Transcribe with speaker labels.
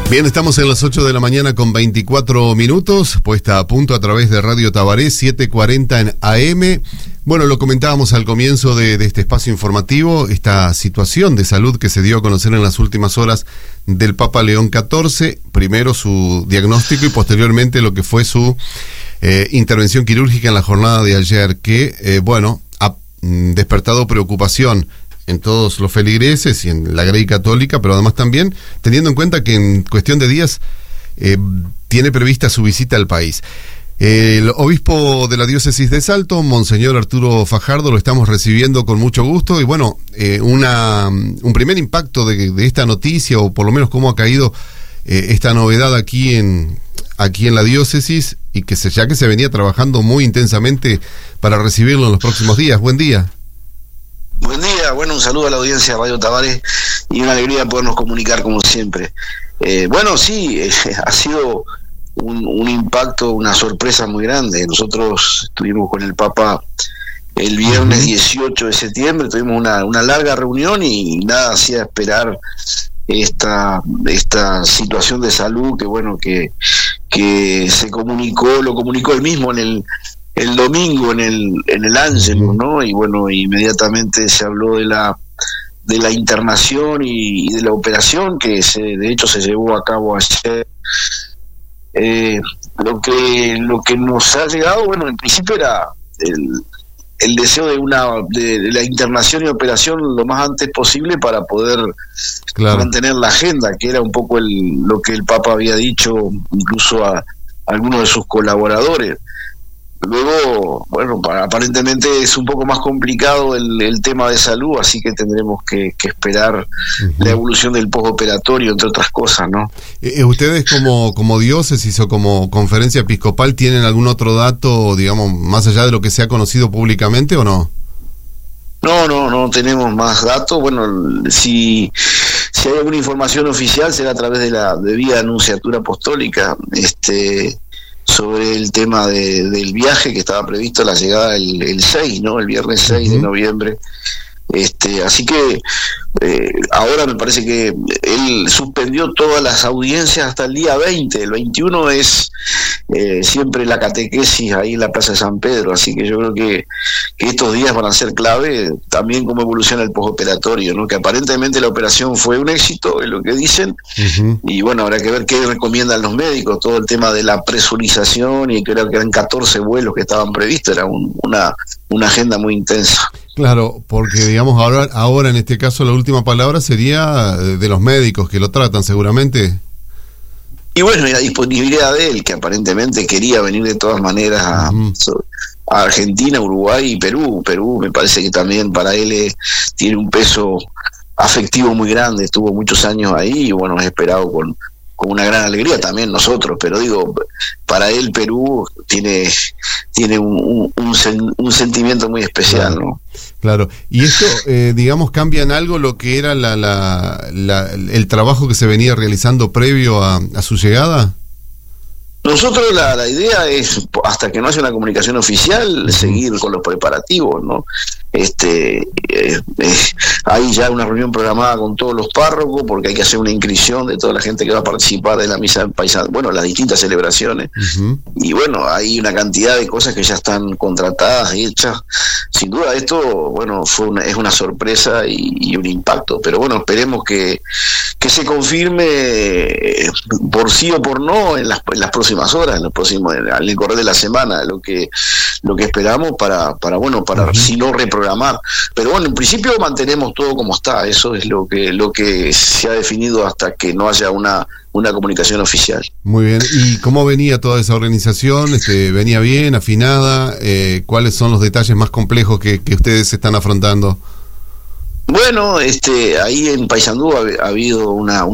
Speaker 1: Bien, estamos en las 8 de la mañana con 24 minutos, puesta a punto a través de Radio Tabaré, 7:40 en AM. Bueno, lo comentábamos al comienzo de este espacio informativo, esta situación de salud que se dio a conocer en las últimas horas del Papa León XIV, primero su diagnóstico y posteriormente lo que fue su intervención quirúrgica en la jornada de ayer, que, ha despertado preocupación en todos los feligreses y en la Grey Católica, pero además también teniendo en cuenta que en cuestión de días tiene prevista su visita al país. El obispo de la diócesis de Salto, Monseñor Arturo Fajardo, lo estamos recibiendo con mucho gusto y un primer impacto de esta noticia, o por lo menos cómo ha caído esta novedad aquí en la diócesis, y que ya que se venía trabajando muy intensamente para recibirlo en los próximos días. Buen día.
Speaker 2: Buen día, un saludo a la audiencia de Radio Tabaré y una alegría podernos comunicar como siempre. Ha sido un impacto, una sorpresa muy grande. Nosotros estuvimos con el Papa el viernes 18 de septiembre, tuvimos una larga reunión y nada hacía esperar esta situación de salud que se lo comunicó él mismo el domingo en el Ángelus, ¿no? Y inmediatamente se habló de la internación y de la operación que de hecho se llevó a cabo ayer. Lo que nos ha llegado, en principio era el deseo de la internación y operación lo más antes posible para poder mantener la agenda, que era un poco lo que el Papa había dicho incluso a algunos de sus colaboradores. Luego, aparentemente es un poco más complicado el tema de salud, así que tendremos que esperar la evolución del postoperatorio, entre otras cosas, ¿no?
Speaker 1: ¿Ustedes como diócesis o como conferencia episcopal tienen algún otro dato, digamos, más allá de lo que se ha conocido públicamente o no?
Speaker 2: No tenemos más datos. Si hay alguna información oficial será a través de la debida anunciatura apostólica, sobre el tema del viaje que estaba previsto la llegada el 6, ¿no? El viernes 6 de noviembre. Así que ahora me parece que él suspendió todas las audiencias hasta el día 20. El 21 es siempre la catequesis ahí en la Plaza de San Pedro, así que yo creo que estos días van a ser clave también cómo evoluciona el postoperatorio, ¿no? Que aparentemente la operación fue un éxito, es lo que dicen, y habrá que ver qué recomiendan los médicos, todo el tema de la presurización, y creo que eran 14 vuelos que estaban previstos, era una agenda muy intensa.
Speaker 1: Claro, porque digamos ahora en este caso la última palabra sería de los médicos que lo tratan seguramente.
Speaker 2: Y la disponibilidad de él, que aparentemente quería venir de todas maneras a Argentina, Uruguay y Perú. Perú me parece que también para él tiene un peso afectivo muy grande, estuvo muchos años ahí y es esperado con una gran alegría también nosotros, pero para él Perú tiene un sentimiento muy especial, ¿no?
Speaker 1: Claro, y esto, cambia en algo lo que era el trabajo que se venía realizando previo a su llegada.
Speaker 2: Nosotros la idea es, hasta que no haya una comunicación oficial, seguir con los preparativos, ¿no? Hay ya una reunión programada con todos los párrocos, porque hay que hacer una inscripción de toda la gente que va a participar de la misa en paisano, las distintas celebraciones. Y hay una cantidad de cosas que ya están contratadas y hechas. Sin duda esto, es una sorpresa y un impacto, pero esperemos que se confirme por sí o por no en las próximas horas, en el correr de la semana, lo que esperamos para si no reprogramar. Pero en principio mantenemos todo como está, eso es lo que se ha definido hasta que no haya una comunicación oficial.
Speaker 1: Muy bien, ¿y cómo venía toda esa organización? ¿Venía bien, afinada? ¿Cuáles son los detalles más complejos que ustedes están afrontando?
Speaker 2: Ahí en Paysandú ha habido una